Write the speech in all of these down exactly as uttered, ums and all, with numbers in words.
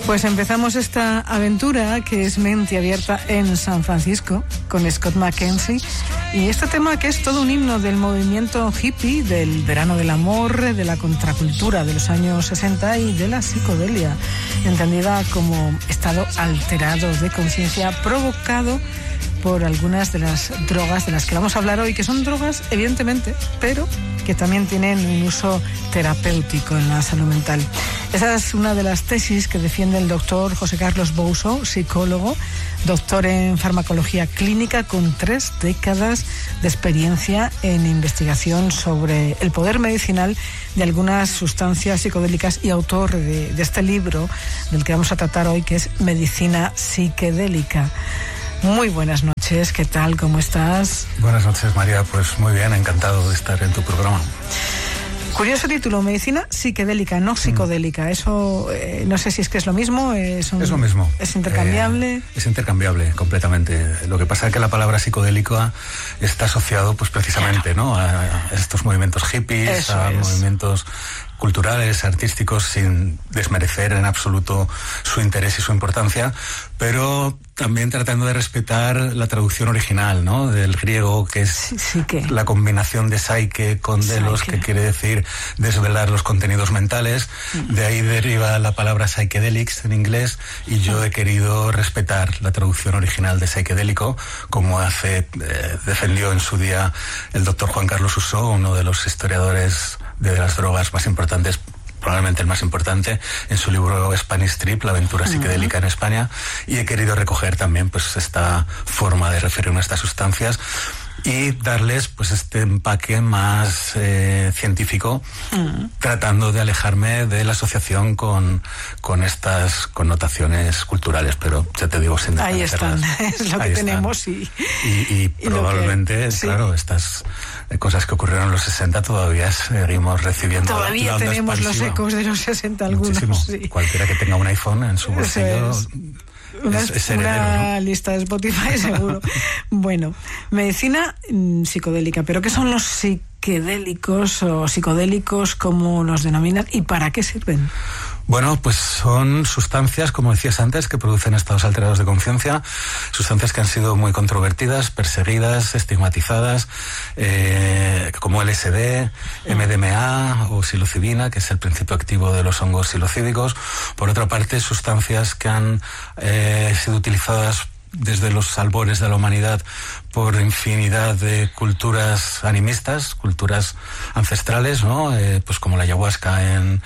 Pues empezamos esta aventura que es Mente Abierta en San Francisco con Scott McKenzie, y este tema que es todo un himno del movimiento hippie, del verano del amor, de la contracultura de los años sesenta y de la psicodelia, entendida como estado alterado de conciencia provocado por algunas de las drogas de las que vamos a hablar hoy, que son drogas evidentemente, pero que también tienen un uso terapéutico en la salud mental. Esa es una de las tesis que defiende el doctor José Carlos Bouso, psicólogo, doctor en farmacología clínica con tres décadas de experiencia en investigación sobre el poder medicinal de algunas sustancias psicodélicas y autor de, de este libro del que vamos a tratar hoy, que es Medicina Psiquedélica. Muy buenas noches, ¿qué tal? ¿Cómo estás? Buenas noches, María. Pues muy bien, encantado de estar en tu programa. Curioso título, Medicina Psiquedélica, no psicodélica. Mm. Eso, eh, no sé si es que es lo mismo. Es, un, es lo mismo. ¿Es intercambiable? Eh, es intercambiable, completamente. Lo que pasa es que la palabra psicodélica está asociado, pues precisamente, ¿no?, a, a estos movimientos hippies, Eso a es. movimientos culturales, artísticos, sin desmerecer en absoluto su interés y su importancia, pero también tratando de respetar la traducción original, ¿no?, del griego, que es sí, sí que. la combinación de psyche con delos, que quiere decir desvelar los contenidos mentales. Mm. De ahí deriva la palabra psychedelics en inglés, y yo he querido respetar la traducción original de psiquedélico, como hace eh, defendió en su día el doctor Juan Carlos Usó, uno de los historiadores de las drogas más importantes, probablemente el más importante, en su libro Spanish Trip, la aventura psicodélica uh-huh. en España, y he querido recoger también pues esta forma de referirme a estas sustancias y darles pues este empaque más eh, científico, uh-huh. tratando de alejarme de la asociación con, con estas connotaciones culturales, pero ya te digo, sin ahí están, es lo que tenemos y, y, y, y probablemente, que, sí. claro, estas cosas que ocurrieron en los sesenta todavía seguimos recibiendo. Todavía la tenemos los ecos de los sesenta algunos. Sí. Cualquiera que tenga un iPhone en su bolsillo. Una, es, es heredero, una ¿no? lista de Spotify seguro. Bueno, medicina mmm, psicodélica, pero ¿qué son los psiquedélicos o psicodélicos, como los denominan, y para qué sirven? Bueno, pues son sustancias, como decías antes, que producen estados alterados de conciencia, sustancias que han sido muy controvertidas, perseguidas, estigmatizadas, eh, como L S D, M D M A o psilocibina, que es el principio activo de los hongos psilocíbicos. Por otra parte, sustancias que han eh, sido utilizadas desde los albores de la humanidad por infinidad de culturas animistas, culturas ancestrales, ¿no? Eh, pues como la ayahuasca en,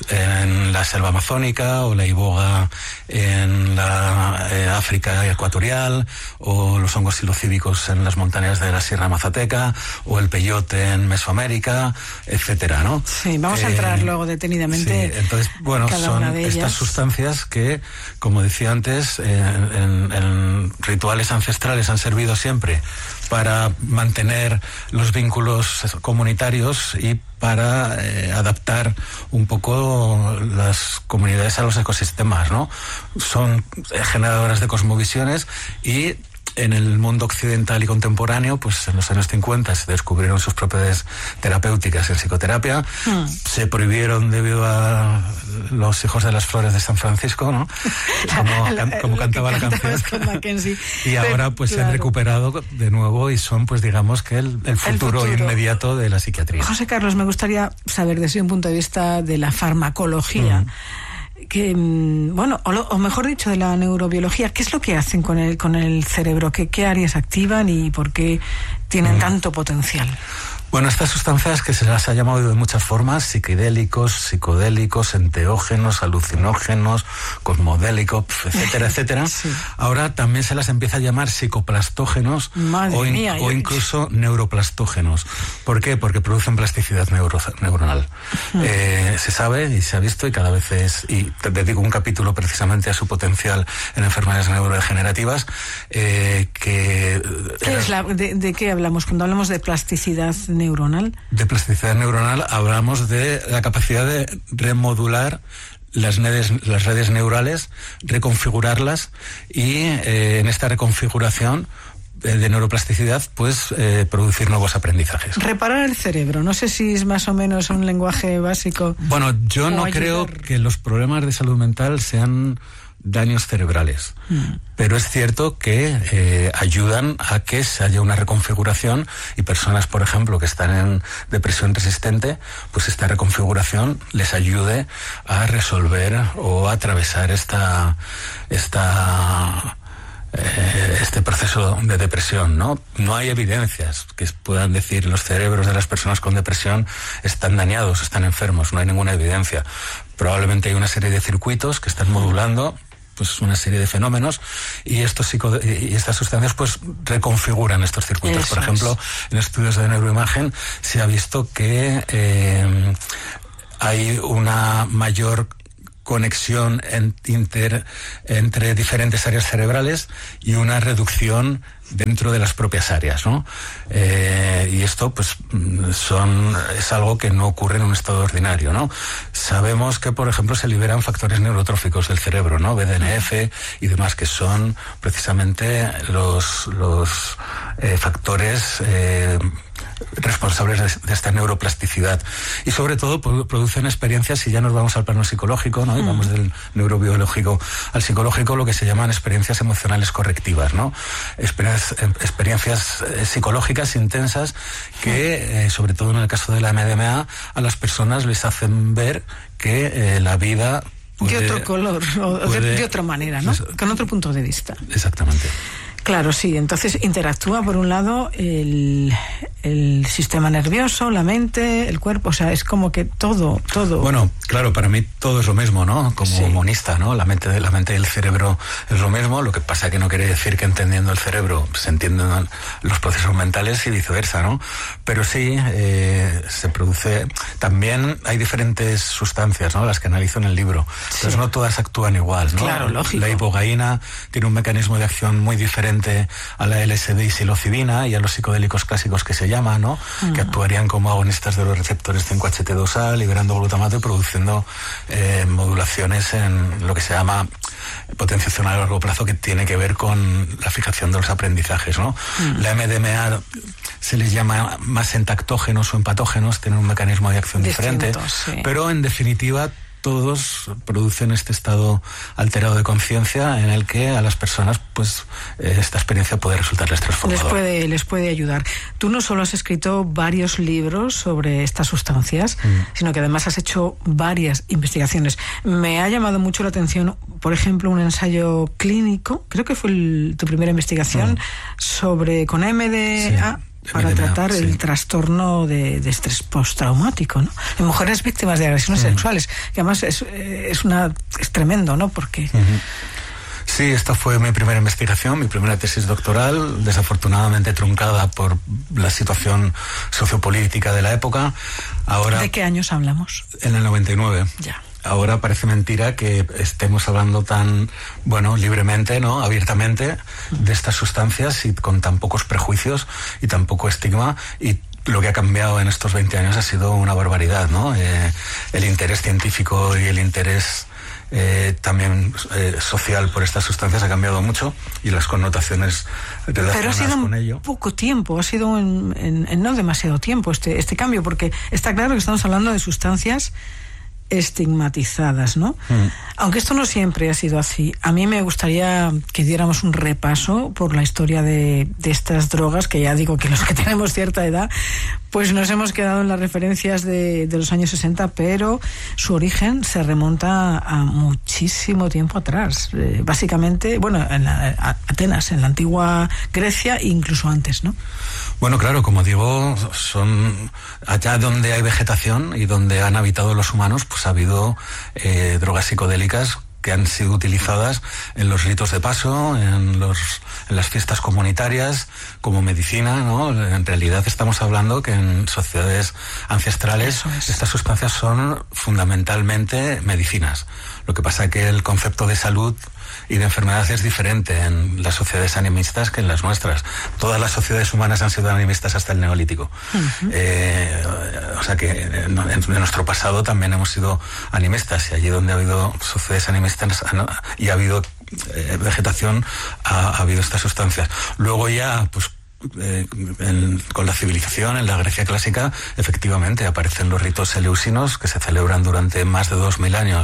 en la selva amazónica, o la iboga en la eh, África ecuatorial, o los hongos psilocíbicos en las montañas de la Sierra Mazateca, o el peyote en Mesoamérica, etcétera, ¿no? Sí, vamos a entrar eh, luego detenidamente. Sí, entonces, bueno, son estas sustancias que, como decía antes, eh, en, en rituales ancestrales han servido siempre para mantener los vínculos comunitarios y para eh, adaptar un poco las comunidades a los ecosistemas, ¿no? Son generadoras de cosmovisiones, y en el mundo occidental y contemporáneo, pues en los años cincuenta se descubrieron sus propiedades terapéuticas en psicoterapia. Hmm. Se prohibieron debido a los hijos de las flores de San Francisco, ¿no? Como, la, como cantaba la canción. Y ahora pues claro. se han recuperado de nuevo y son, pues digamos que el, el, futuro, el futuro inmediato de la psiquiatría. José Carlos, me gustaría saber desde un punto de vista de la farmacología, hmm. que, bueno, o, lo, o mejor dicho, de la neurobiología, ¿qué es lo que hacen con el, con el cerebro? ¿Qué, qué áreas activan y por qué tienen mm. tanto potencial? Bueno, estas sustancias, que se las ha llamado de muchas formas, psiquedélicos, psicodélicos, enteógenos, alucinógenos, cosmodélicos, etcétera, etcétera, sí. ahora también se las empieza a llamar psicoplastógenos o, in, mía, o incluso neuroplastógenos. ¿Por qué? Porque producen plasticidad neuro, neuronal. Uh-huh. Eh, se sabe y se ha visto, y cada vez es, y te dedico un capítulo precisamente a su potencial en enfermedades neurodegenerativas, eh, que... ¿Qué es la, de, ¿De qué hablamos cuando hablamos de plasticidad neuronal? De plasticidad neuronal hablamos de la capacidad de remodular las redes, las redes neurales, reconfigurarlas, y eh, en esta reconfiguración de neuroplasticidad, pues eh, producir nuevos aprendizajes. Reparar el cerebro, no sé si es más o menos un lenguaje básico. Bueno, yo no ayudar. creo que los problemas de salud mental sean daños cerebrales, mm. pero es cierto que eh, ayudan a que se haya una reconfiguración y personas, por ejemplo, que están en depresión resistente, pues esta reconfiguración les ayude a resolver o a atravesar esta esta Eh, este proceso de depresión, ¿no? No hay evidencias que puedan decir los cerebros de las personas con depresión están dañados, están enfermos, no hay ninguna evidencia. Probablemente hay una serie de circuitos que están modulando pues una serie de fenómenos y estos psico y estas sustancias pues reconfiguran estos circuitos. Eso Por ejemplo, es. en estudios de neuroimagen se ha visto que eh, hay una mayor conexión en, inter, entre diferentes áreas cerebrales y una reducción dentro de las propias áreas, ¿no? Eh, y esto, pues, son es algo que no ocurre en un estado ordinario, ¿no? Sabemos que, por ejemplo, se liberan factores neurotróficos del cerebro, ¿no? B D N F y demás, que son precisamente los, los eh, factores eh, responsables de, de esta neuroplasticidad. Y sobre todo producen experiencias, si ya nos vamos al plano psicológico, ¿no? Y vamos del neurobiológico al psicológico, lo que se llaman experiencias emocionales correctivas, ¿no? Experiencias, experiencias eh, psicológicas intensas que, eh, sobre todo en el caso de la M D M A, a las personas les hacen ver que eh, la vida puede, de otro color, o puede, de, de otra manera, ¿no? Es, con otro punto de vista. Exactamente. Claro, sí. Entonces interactúa, por un lado, el, el sistema nervioso, la mente, el cuerpo. O sea, es como que todo, todo. Bueno, claro, para mí todo es lo mismo, ¿no? Como sí. monista, ¿no? La mente, la mente y el cerebro es lo mismo. Lo que pasa que no quiere decir que entendiendo el cerebro se entiendan los procesos mentales y viceversa, ¿no? Pero sí, eh, se produce... También hay diferentes sustancias, ¿no? Las que analizo en el libro. Sí. Entonces no todas actúan igual, ¿no? Claro, lógico. La ibogaína tiene un mecanismo de acción muy diferente a la L S D y psilocibina y a los psicodélicos clásicos que se llama, ¿no? Uh-huh. Que actuarían como agonistas de los receptores cinco H T dos A, liberando glutamato y produciendo eh, modulaciones en lo que se llama potenciación a largo plazo, que tiene que ver con la fijación de los aprendizajes, ¿no? Uh-huh. La M D M A se les llama más entactógenos o empatógenos, tienen un mecanismo de acción Distinto, diferente, sí. pero en definitiva todos producen este estado alterado de conciencia en el que a las personas pues eh, esta experiencia puede resultarles transformadora. Les puede, les puede ayudar. Tú no solo has escrito varios libros sobre estas sustancias, mm. sino que además has hecho varias investigaciones. Me ha llamado mucho la atención, por ejemplo, un ensayo clínico, creo que fue el, tu primera investigación, mm. sobre con M D A. Sí. Para M D M A, tratar sí. el trastorno de, de estrés postraumático, ¿no? En mujeres víctimas de agresiones uh-huh. sexuales, que además es, es una es tremendo, ¿no? Porque uh-huh. Sí, esta fue mi primera investigación, mi primera tesis doctoral, desafortunadamente truncada por la situación sociopolítica de la época. Ahora, ¿de qué años hablamos? En el noventa y nueve. Ya. Ahora parece mentira que estemos hablando tan, bueno, libremente, ¿no? Abiertamente de estas sustancias y con tan pocos prejuicios y tan poco estigma, y lo que ha cambiado en estos veinte años ha sido una barbaridad, ¿no? Eh, el interés científico y el interés eh, también eh, social por estas sustancias ha cambiado mucho y las connotaciones relacionadas Pero ha sido con ello. Poco tiempo, ha sido en, en, en no demasiado tiempo este, este cambio, porque está claro que estamos hablando de sustancias estigmatizadas, ¿no? Mm. Aunque esto no siempre ha sido así. A mí me gustaría que diéramos un repaso por la historia de, de estas drogas, que ya digo que los que tenemos cierta edad, pues nos hemos quedado en las referencias de, de los años sesenta, pero su origen se remonta a muchísimo tiempo atrás. Eh, básicamente, bueno, en la, a Atenas, en la antigua Grecia e incluso antes, ¿no? Bueno, claro, como digo, son allá donde hay vegetación y donde han habitado los humanos, pues ha habido eh, drogas psicodélicas que han sido utilizadas en los ritos de paso, en, los, en las fiestas comunitarias, como medicina, ¿no? En realidad estamos hablando que en sociedades ancestrales es. estas sustancias son fundamentalmente medicinas. Lo que pasa es que el concepto de salud y de enfermedad es diferente en las sociedades animistas que en las nuestras. Todas las sociedades humanas han sido animistas hasta el Neolítico. Uh-huh. Eh, o sea que en, en nuestro pasado también hemos sido animistas, y allí donde ha habido sociedades animistas existen y ha habido eh, vegetación, ha, ha habido estas sustancias. Luego ya, pues Eh, en, con la civilización, en la Grecia clásica, efectivamente aparecen los ritos eleusinos que se celebran durante más de dos mil años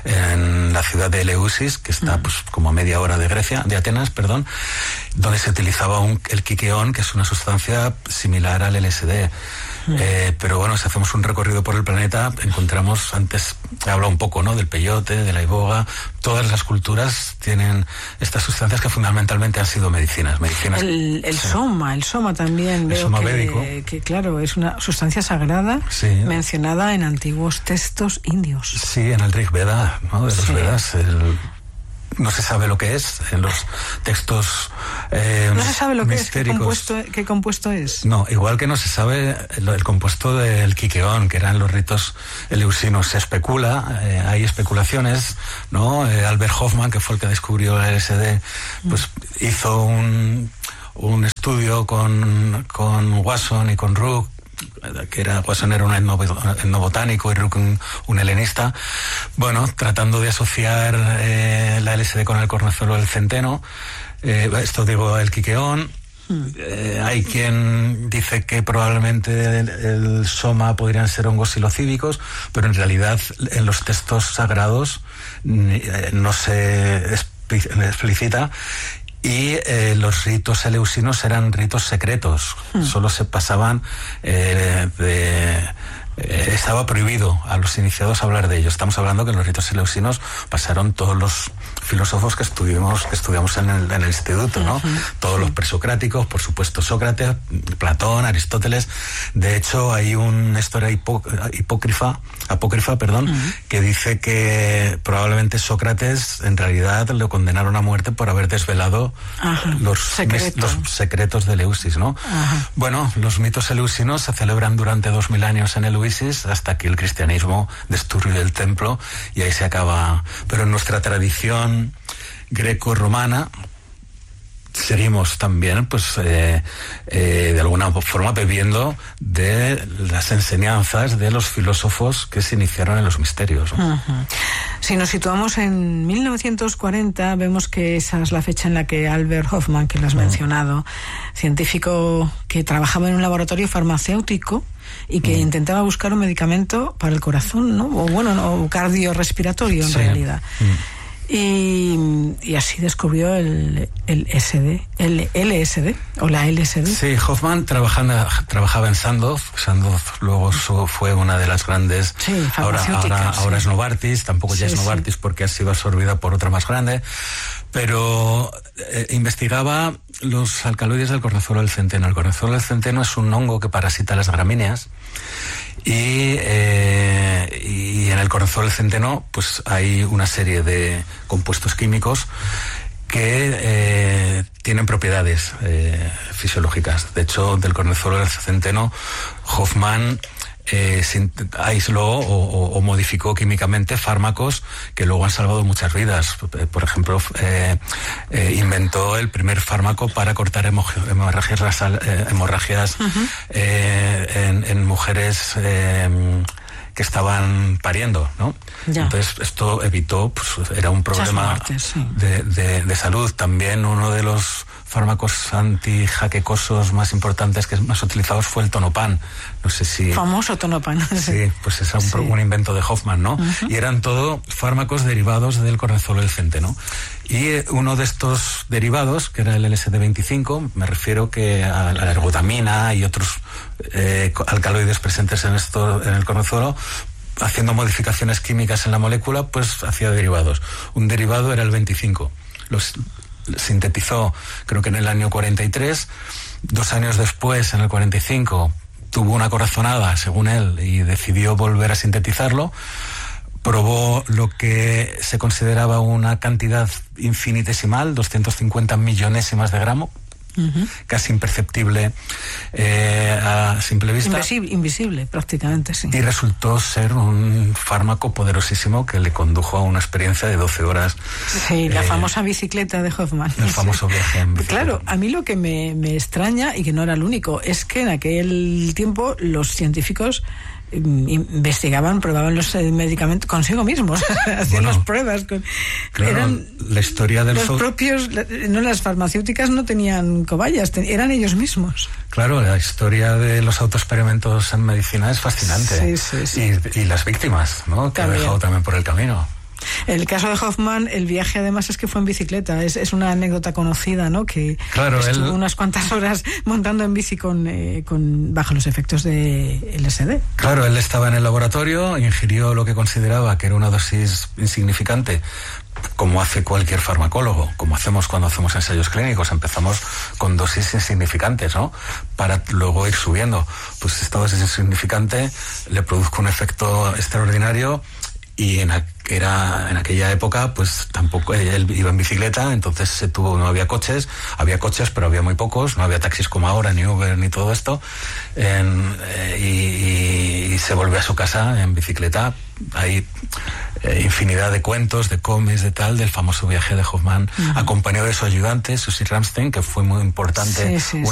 en la ciudad de Eleusis, que está pues como a media hora de Grecia, de Atenas, perdón, donde se utilizaba un, el quiqueón, que es una sustancia similar al L S D. Eh, pero bueno, si hacemos un recorrido por el planeta, encontramos, antes he hablado un poco, ¿no?, del peyote, de la iboga. Todas las culturas tienen estas sustancias que fundamentalmente han sido medicinas. medicinas el el sí. soma, el soma también, el veo soma que, védico. que claro, es una sustancia sagrada, sí, mencionada en antiguos textos indios. Sí, en el Rig Veda, ¿no?, de los sí. Vedas, el... No se sabe lo que es en los textos eh, no se sabe lo que es, qué mistéricos. compuesto, qué compuesto es. No, igual que no se sabe el, el compuesto del quiqueón, que eran los ritos eleusinos. Se especula, eh, hay especulaciones, ¿no? Eh, Albert Hoffman, que fue el que descubrió el L S D, pues mm. hizo un, un estudio con, con Wasson y con Rook, que era Wasson era un etnobotánico y Rook un, un helenista, bueno, tratando de asociar eh, la L S D con el cornezuelo del centeno, eh, esto digo, el quiqueón. Eh, hay quien dice que probablemente el, el soma podrían ser hongos psilocíbicos, pero en realidad en los textos sagrados eh, no se explicita. Y eh, los ritos eleusinos eran ritos secretos, mm. solo se pasaban eh, de... Eh, estaba prohibido a los iniciados hablar de ellos. Estamos hablando que en los ritos eleusinos pasaron todos los filósofos que estudiamos, que estudiamos en el, en el instituto, ¿no? Uh-huh. Todos sí. los presocráticos, por supuesto Sócrates, Platón, Aristóteles. De hecho, hay una historia hipó, hipócrifa, apócrifa, perdón, uh-huh. que dice que probablemente Sócrates en realidad lo condenaron a muerte por haber desvelado uh-huh. los, Secreto. los secretos de Eleusis, ¿no? Uh-huh. Bueno, los mitos eleusinos se celebran durante dos mil años en Eleusis, hasta que el cristianismo destruye el templo y ahí se acaba. Pero en nuestra tradición greco-romana seguimos también, pues, eh, eh, de alguna forma bebiendo de las enseñanzas de los filósofos que se iniciaron en los misterios, ¿no? Uh-huh. Si nos situamos en mil novecientos cuarenta, vemos que esa es la fecha en la que Albert Hoffman, que lo has uh-huh. mencionado, científico que trabajaba en un laboratorio farmacéutico y que uh-huh. intentaba buscar un medicamento para el corazón, ¿no? O bueno, no, cardiorrespiratorio en sí. realidad. Uh-huh. Y, y así descubrió el, el S D, el L S D o la L S D. Sí, Hoffman trabajando, trabajaba en Sandoz. Sandoz luego su, fue una de las grandes. Sí, ahora, ahora, sí. ahora es Novartis, tampoco ya sí, es Novartis sí. porque ha sido absorbida por otra más grande. Pero eh, investigaba los alcaloides del cornezuelo del centeno. El cornezuelo del centeno es un hongo que parasita las gramíneas. Y, eh, y en el cornezuelo del centeno pues hay una serie de compuestos químicos que eh, tienen propiedades eh, fisiológicas. De hecho, del cornezuelo del centeno, Hoffman eh, aisló o, o, o modificó químicamente fármacos que luego han salvado muchas vidas. Por ejemplo, eh, eh, inventó el primer fármaco para cortar hemorragias, rasal, eh, hemorragias uh-huh. eh, en, en mujeres eh, que estaban pariendo, ¿no? Ya. Entonces esto evitó, pues era un problema muertes, sí. de, de, de salud. También uno de los fármacos antijaquecosos más importantes, que más utilizados, fue el Tonopan. No sé si... Famoso Tonopan. Sí, pues es un, sí. un invento de Hoffman, ¿no? Uh-huh. Y eran todo fármacos derivados del cornezuelo del centeno. Y uno de estos derivados, que era el L S D veinticinco, me refiero que a la ergotamina y otros eh, alcaloides presentes en, esto, en el cornezuelo, haciendo modificaciones químicas en la molécula, pues hacía derivados. Un derivado era el veinticinco. Los sintetizó, creo que en el año cuarenta y tres. Dos años después, en el cuarenta y cinco, tuvo una corazonada, según él, y decidió volver a sintetizarlo. Probó lo que se consideraba una cantidad infinitesimal, doscientos cincuenta millonésimas de gramo, uh-huh. casi imperceptible eh, a simple vista. Invisible, invisible, prácticamente, sí. Y resultó ser un fármaco poderosísimo que le condujo a una experiencia de doce horas. Sí, la eh, famosa bicicleta de Hoffman. El famoso viaje en bicicleta. Claro, a mí lo que me, me extraña, y que no era el único, es que en aquel tiempo los científicos investigaban, probaban los medicamentos consigo mismos, hacían bueno, las pruebas. Con, claro, eran la historia del los so- propios, no, las farmacéuticas no tenían cobayas, ten, eran ellos mismos. Claro, la historia de los autoexperimentos en medicina es fascinante. Sí, sí, sí. Y, y las víctimas, ¿no? Que ha dejado también por el camino. En el caso de Hoffman, el viaje además es que fue en bicicleta. Es, es una anécdota conocida, ¿no? Que claro, estuvo él... unas cuantas horas montando en bici con, eh, con bajo los efectos de L S D. Claro, él estaba en el laboratorio, ingirió lo que consideraba que era una dosis insignificante, como hace cualquier farmacólogo, como hacemos cuando hacemos ensayos clínicos. Empezamos con dosis insignificantes, ¿no? Para luego ir subiendo. Pues esta dosis insignificante le produjo un efecto extraordinario. Y en, era, en aquella época, pues tampoco, él iba en bicicleta, entonces se tuvo, no había coches, había coches, pero había muy pocos, no había taxis como ahora, ni Uber, ni todo esto, en, eh, y, y se volvió a su casa en bicicleta. Hay eh, infinidad de cuentos, de cómics, de tal, del famoso viaje de Hoffman, uh-huh. acompañado de su ayudante, Susie Ramstein, que fue muy importante. Sí, sí,